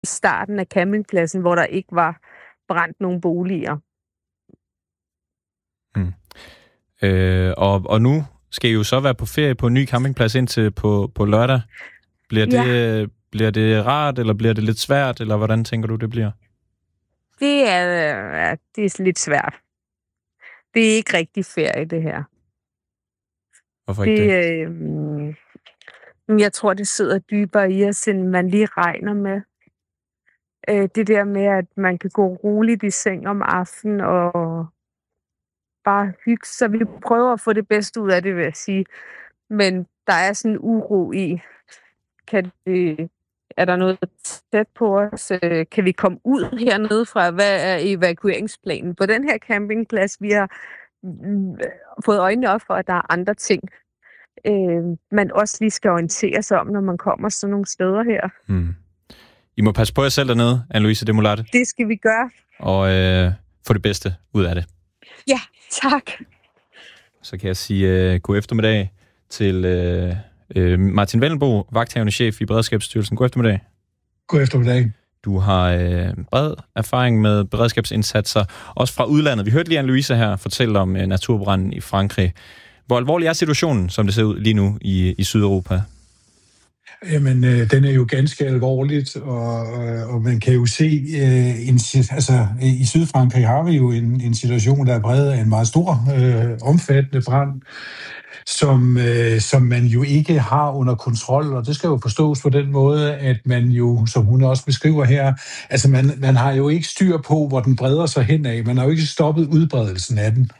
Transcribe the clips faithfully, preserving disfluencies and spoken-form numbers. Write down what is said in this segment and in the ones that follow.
starten af campingpladsen, hvor der ikke var brændt nogen boliger. Mm. Øh, og, og nu skal I jo så være på ferie på en ny campingplads indtil på, på lørdag. Bliver det, ja. bliver det rart, eller bliver det lidt svært, eller hvordan tænker du, det bliver? Det er, ja, det er lidt svært. Det er ikke rigtig ferie, det her. Hvorfor ikke det? det? Øh, jeg tror, det sidder dybere i os, end man lige regner med. Øh, det der med, at man kan gå roligt i seng om aftenen og bare hygge. Så vi prøver at få det bedste ud af det, vil jeg sige. Men der er sådan en uro i, kan det, er der noget tæt på os? Kan vi komme ud hernede fra? Hvad er evakueringsplanen på den her campingplads? Vi har fået øjnene op for, at der er andre ting, øh, man også lige skal orientere sig om, når man kommer sådan nogle steder her. Hmm. I må passe på jer selv dernede, Anne-Louise Demolatte. Det skal vi gøre. Og øh, få det bedste ud af det. Ja, tak. Så kan jeg sige øh, god eftermiddag til øh, øh, Martin Vendelbo, vagthavende chef i Beredskabsstyrelsen. God eftermiddag. God eftermiddag. Du har øh, bred erfaring med beredskabsindsatser, også fra udlandet. Vi hørte lige Anne-Louise her fortælle om øh, naturbranden i Frankrig. Hvor alvorlig er situationen, som det ser ud lige nu i, i Sydeuropa? Jamen, øh, den er jo ganske alvorligt, og, og man kan jo se, øh, en, altså i Sydfrankrig har vi jo en, en situation, der er præget af en meget stor, øh, omfattende brand, som, øh, som man jo ikke har under kontrol, og det skal jo forstås på den måde, at man jo, som hun også beskriver her, altså man, man har jo ikke styr på, hvor den breder sig hen af. Man har jo ikke stoppet udbredelsen af den.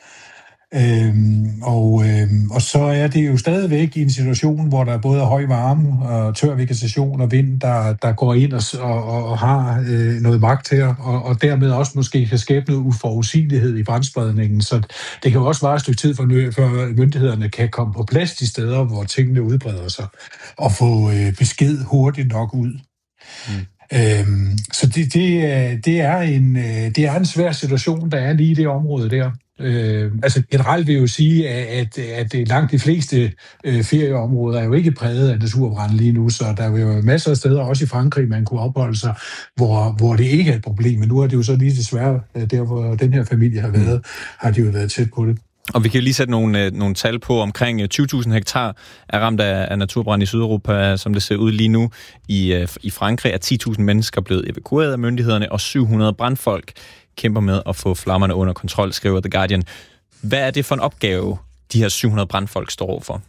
Øhm, og, øhm, og så er det jo stadigvæk i en situation, hvor der er både høj varme og tør vegetation og vind, der, der går ind og, og, og har øh, noget magt her, og, og dermed også måske kan skabe noget uforudsigelighed i brandspredningen. Så det kan jo også være et stykke tid, for, for myndighederne kan komme på plads de steder, hvor tingene udbreder sig, og få øh, besked hurtigt nok ud. Mm. Øhm, så det, det, det, er en, det er en svær situation, der er lige i det område der. Øh, altså generelt vil jeg jo sige, at, at, at langt de fleste øh, ferieområder er jo ikke præget af naturbrand lige nu, så der er jo masser af steder, også i Frankrig, man kunne opholde sig, hvor, hvor det ikke er et problem. Men nu er det jo så lige desværre, der hvor den her familie har været, har de jo været tæt på det. Og vi kan jo lige sætte nogle, nogle tal på. Omkring tyve tusind hektar er ramt af, af naturbrand i Sydeuropa, som det ser ud lige nu. I, i Frankrig er ti tusind mennesker blevet evakueret af myndighederne, og syv hundrede brandfolk kæmper med at få flammerne under kontrol, skriver The Guardian. Hvad er det for en opgave, de her syv hundrede brandfolk står overfor?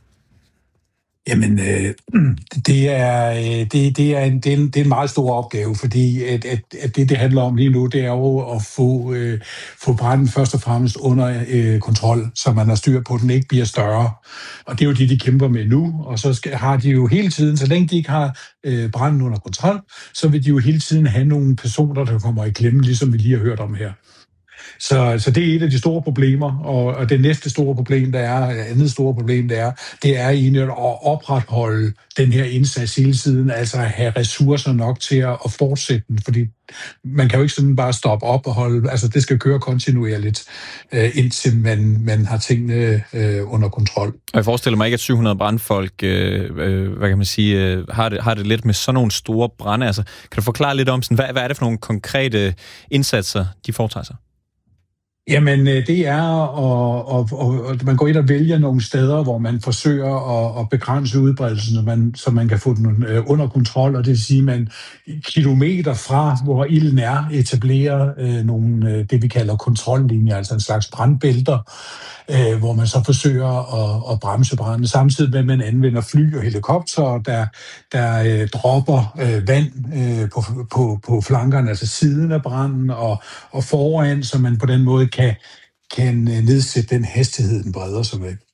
Jamen, øh, det, er, det, det, er en, det, er en, det er en meget stor opgave, fordi at, at, at det, det handler om lige nu, det er jo at få, øh, få branden først og fremmest under øh, kontrol, så man har styr på, at den ikke bliver større. Og det er jo det, de kæmper med nu, og så skal, har de jo hele tiden, så længe de ikke har øh, branden under kontrol, så vil de jo hele tiden have nogle personer, der kommer i klemme, ligesom vi lige har hørt om her. Så, så det er et af de store problemer, og, og det næste store problem, der er, andet store problem, der er, det er egentlig at opretholde den her indsats hele tiden, altså at have ressourcer nok til at, at fortsætte den, fordi man kan jo ikke sådan bare stoppe op og holde, altså det skal køre kontinuerligt, øh, indtil man, man har tingene øh, under kontrol. Og jeg forestiller mig ikke, at syv hundrede brandfolk, øh, øh, hvad kan man sige, øh, har, det, har det lidt med sådan nogle store brande. Altså, kan du forklare lidt om, sådan, hvad, hvad er det for nogle konkrete indsatser, de foretager sig? Jamen, det er, at, at, at man går ind og vælger nogle steder, hvor man forsøger at, at begrænse udbredelsen, så man, så man kan få den under kontrol, og det vil sige, at man kilometer fra, hvor ilden er, etablerer øh, nogle, det vi kalder kontrollinjer, altså en slags brandbælter, øh, hvor man så forsøger at, at bremse branden, samtidig med, at man anvender fly og helikopter, der, der øh, dropper øh, vand øh, på, på, på flankerne, altså siden af branden og, og foran, så man på den måde kan, kan nedsætte den hastighed, den breder sig med.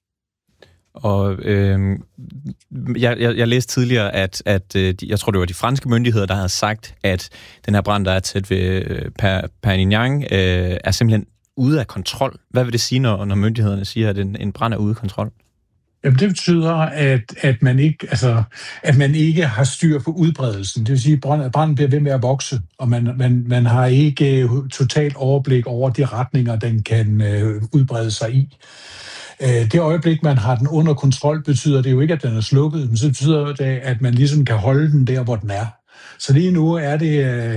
Og øh, jeg, jeg, jeg læste tidligere, at, at jeg tror, det var de franske myndigheder, der havde sagt, at den her brand, der er tæt ved Perpignan, øh, er simpelthen ude af kontrol. Hvad vil det sige, når, når myndighederne siger, at en, en brand er ude af kontrol? Jamen, det betyder, at, at, man ikke, altså, at man ikke har styr på udbredelsen. Det vil sige, at branden bliver ved med at vokse, og man, man, man har ikke totalt overblik over de retninger, den kan øh, udbrede sig i. Det øjeblik, man har den under kontrol, betyder det jo ikke, at den er slukket, men så betyder det, at man ligesom kan holde den der, hvor den er. Så lige nu er det